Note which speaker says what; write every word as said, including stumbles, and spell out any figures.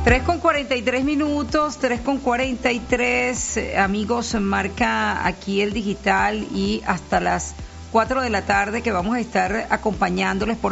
Speaker 1: tres con cuarenta y tres minutos, tres con cuarenta y tres, eh, amigos, marca aquí el digital y hasta las cuatro de la tarde que vamos a estar acompañándoles por